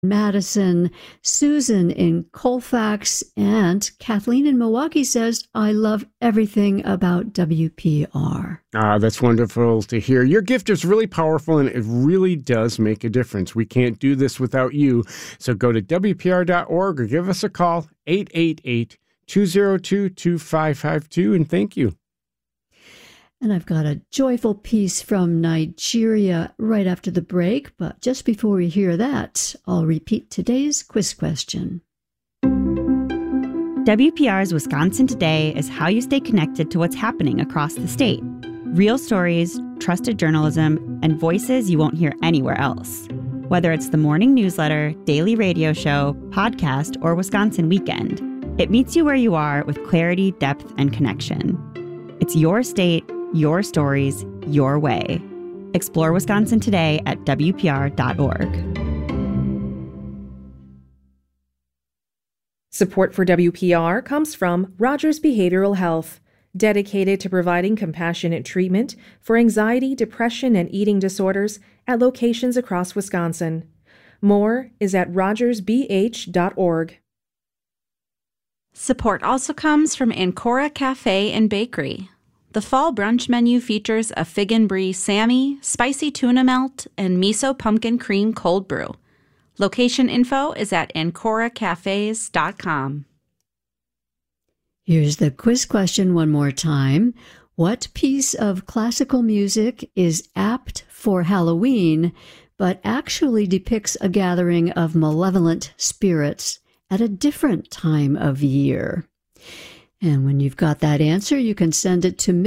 Madison, Susan in Colfax, and Kathleen in Milwaukee says, I love everything about WPR. That's wonderful to hear. Your gift is really powerful, and it really does make a difference. We can't do this without you. So go to WPR.org or give us a call, 888-202-2552, and thank you. And I've got a joyful piece from Nigeria right after the break, but just before we hear that, I'll repeat today's quiz question. WPR's Wisconsin Today is how you stay connected to what's happening across the state. Real stories, trusted journalism, and voices you won't hear anywhere else. Whether it's the morning newsletter, daily radio show, podcast, or Wisconsin Weekend, it meets you where you are with clarity, depth, and connection. It's your state, your stories, your way. Explore Wisconsin today at WPR.org. Support for WPR comes from Rogers Behavioral Health, dedicated to providing compassionate treatment for anxiety, depression, and eating disorders at locations across Wisconsin. More is at rogersbh.org. Support also comes from Ancora Cafe and Bakery. The fall brunch menu features a fig and brie Sammy, spicy tuna melt, and miso pumpkin cream cold brew. Location info is at ancoracafes.com. Here's the quiz question one more time. What piece of classical music is apt for Halloween, but actually depicts a gathering of malevolent spirits at a different time of year? And when you've got that answer, you can send it to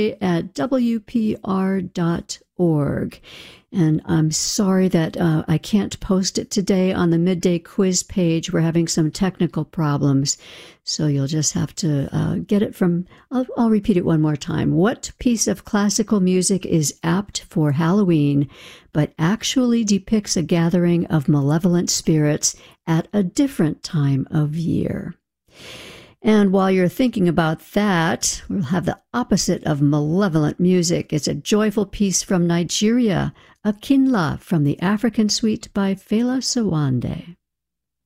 midday@wpr.org. And I'm sorry that I can't post it today on the Midday Quiz page. We're having some technical problems, so you'll just have to get it from, I'll repeat it one more time. What piece of classical music is apt for Halloween, but actually depicts a gathering of malevolent spirits at a different time of year? And while you're thinking about that, we'll have the opposite of malevolent music. It's a joyful piece from Nigeria, Akinla, from the African Suite by Fela Sowande.